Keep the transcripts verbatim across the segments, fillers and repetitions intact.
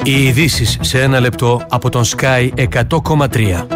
Οι ειδήσεις σε ένα λεπτό από τον Sky εκατό κόμμα τρία.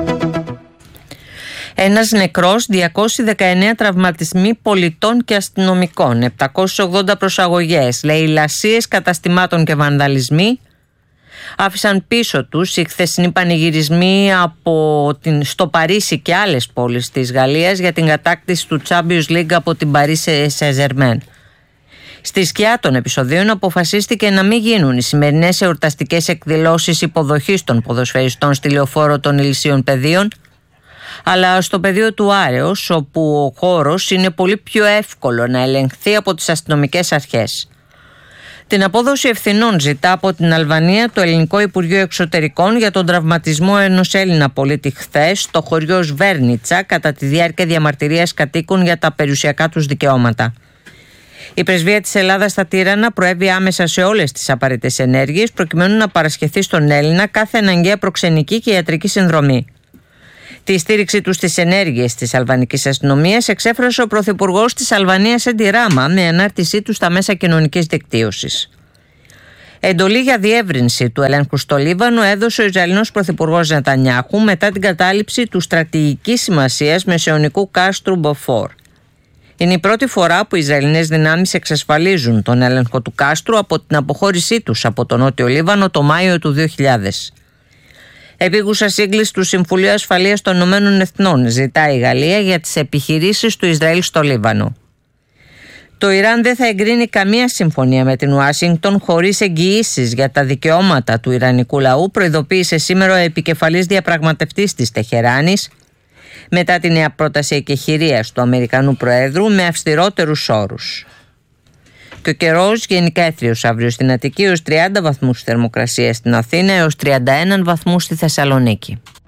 Ένας νεκρός, διακόσιοι δεκαεννέα τραυματισμοί πολιτών και αστυνομικών, επτακόσιες ογδόντα προσαγωγές, λαιλασίες καταστημάτων και βανδαλισμοί άφησαν πίσω τους οι χθεσινοί πανηγυρισμοί από την, στο Παρίσι και άλλες πόλεις της Γαλλίας για την κατάκτηση του Champions League από την Paris Saint-Germain. Στη σκιά των επεισοδίων αποφασίστηκε να μην γίνουν οι σημερινές εορταστικές εκδηλώσεις υποδοχής των ποδοσφαιριστών στη λεωφόρο των Ηλυσίων Πεδίων, αλλά στο πεδίο του Άρεως, όπου ο χώρος είναι πολύ πιο εύκολο να ελεγχθεί από τις αστυνομικές αρχές. Την απόδοση ευθυνών ζητά από την Αλβανία το Ελληνικό Υπουργείο Εξωτερικών για τον τραυματισμό ενός Έλληνα πολίτη χθες στο χωριό Σβέρνιτσα κατά τη διάρκεια διαμαρτυρίας κατοίκων για τα περιουσιακά τους δικαιώματα. Η Πρεσβεία της Ελλάδας στα Τύρανα προέβη άμεσα σε όλες τις απαραίτητες ενέργειες προκειμένου να παρασχεθεί στον Έλληνα κάθε αναγκαία προξενική και ιατρική συνδρομή. Τη στήριξη του στις ενέργειες της αλβανικής αστυνομίας εξέφρασε ο Πρωθυπουργός της Αλβανίας Έντι Ράμα με ανάρτησή του στα μέσα κοινωνικής δικτύωσης. Εντολή για διεύρυνση του ελέγχου στο Λίβανο έδωσε ο Ισραηλινός Πρωθυπουργός Νετανιάχου μετά την κατάληψη του στρατηγικής σημασίας μεσαιωνικού κάστρου Μποφόρ. Είναι η πρώτη φορά που οι Ισραηλινές δυνάμεις εξασφαλίζουν τον έλεγχο του κάστρου από την αποχώρησή τους από τον Νότιο Λίβανο το Μάιο του δύο χιλιάδες. Επίγουσα σύγκληση του Συμβουλίου Ασφαλείας των Ηνωμένων Εθνών ζητάει η Γαλλία για τις επιχειρήσεις του Ισραήλ στο Λίβανο. Το Ιράν δεν θα εγκρίνει καμία συμφωνία με την Ουάσιγκτον χωρίς εγγυήσεις για τα δικαιώματα του Ιρανικού λαού, προειδοποίησε σήμερα ο επικεφαλής διαπραγματευτής της Τεχεράνης μετά τη νέα πρόταση εκεχηρίας του Αμερικανού Προέδρου με αυστηρότερους όρους. Και ο καιρός γενικά έθριος αύριο στην Αττική έως τριάντα βαθμούς θερμοκρασία στην Αθήνα έως τριάντα ένα βαθμούς στη Θεσσαλονίκη.